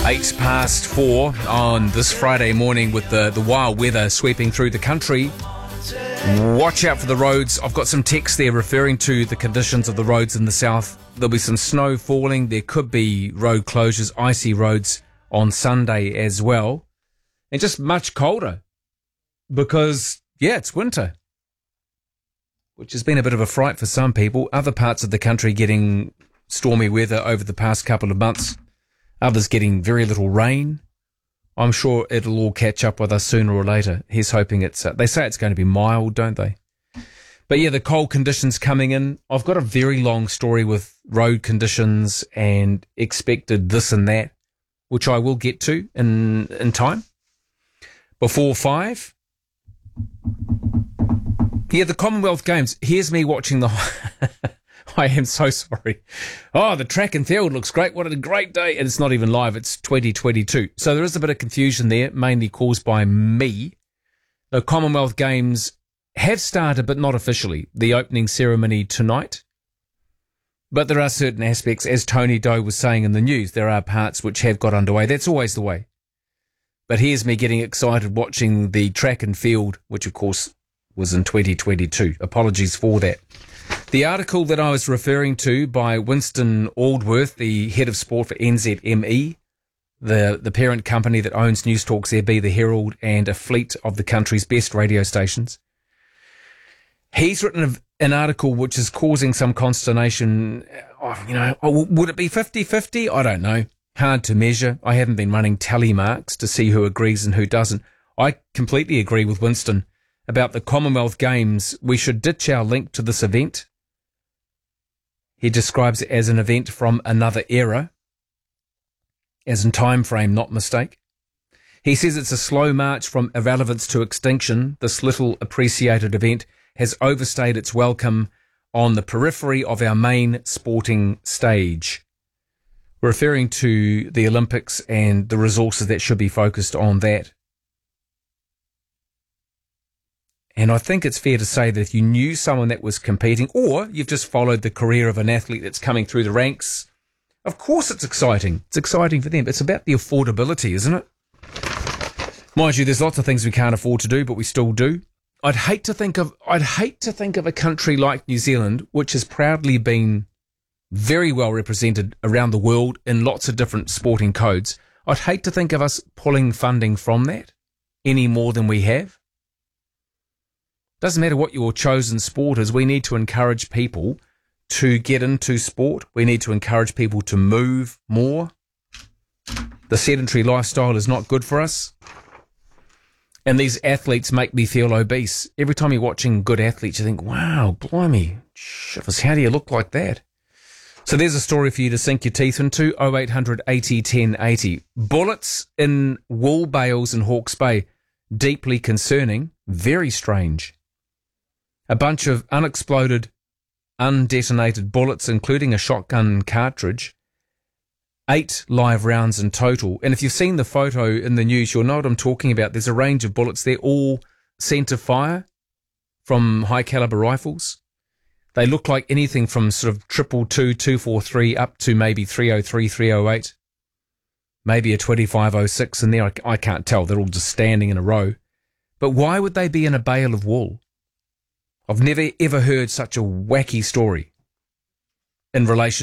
4 on this Friday morning with the wild weather sweeping through the country. Watch out for the roads. I've got some text there referring to the conditions of the roads in the south. There'll be some snow falling. There could be road closures, icy roads on Sunday as well. And just much colder because, it's winter, which has been a bit of a fright for some people. Other parts of the country getting stormy weather over the past couple of months. Others getting very little rain. I'm sure it'll all catch up with us sooner or later. Here's hoping they say it's going to be mild, don't they? But the cold conditions coming in. I've got a very long story with road conditions and expected this and that, which I will get to in time. Before 5. The Commonwealth Games. Here's me watching I am so sorry. Oh, the track and field looks great. What a great day. And it's not even live. It's 2022. So there is a bit of confusion there, mainly caused by me. The Commonwealth Games have started, but not officially. The opening ceremony tonight. But there are certain aspects, as Tony Doe was saying in the news, there are parts which have got underway. That's always the way. But here's me getting excited watching the track and field, which of course was in 2022. Apologies for that. The article that I was referring to by Winston Aldworth, the head of sport for NZME, the parent company that owns Newstalk ZB, the Herald, and a fleet of the country's best radio stations. He's written an article which is causing some consternation. Would it be 50-50? I don't know. Hard to measure. I haven't been running tally marks to see who agrees and who doesn't. I completely agree with Winston about the Commonwealth Games. We should ditch our link to this event. He describes it as an event from another era, as in time frame, not mistake. He says it's a slow march from irrelevance to extinction. This little appreciated event has overstayed its welcome on the periphery of our main sporting stage, referring to the Olympics and the resources that should be focused on that. And I think it's fair to say that if you knew someone that was competing, or you've just followed the career of an athlete that's coming through the ranks, of course it's exciting. It's exciting for them. It's about the affordability, isn't it? Mind you, there's lots of things we can't afford to do, but we still do. I'd hate to think of a country like New Zealand, which has proudly been very well represented around the world in lots of different sporting codes. I'd hate to think of us pulling funding from that any more than we have. Doesn't matter what your chosen sport is. We need to encourage people to get into sport. We need to encourage people to move more. The sedentary lifestyle is not good for us. And these athletes make me feel obese. Every time you're watching good athletes, you think, wow, blimey, shivers, how do you look like that? So there's a story for you to sink your teeth into. 0800 80 10 80. Bullets in wool bales in Hawke's Bay. Deeply concerning. Very strange. A bunch of unexploded, undetonated bullets, including a shotgun cartridge. 8 live rounds in total. And if you've seen the photo in the news, you'll know what I'm talking about. There's a range of bullets. They're all centre fire from high caliber rifles. They look like anything from sort of 222, 243 up to maybe 303, 308. Maybe a 2506 in there. I can't tell. They're all just standing in a row. But why would they be in a bale of wool? I've never ever heard such a wacky story in relation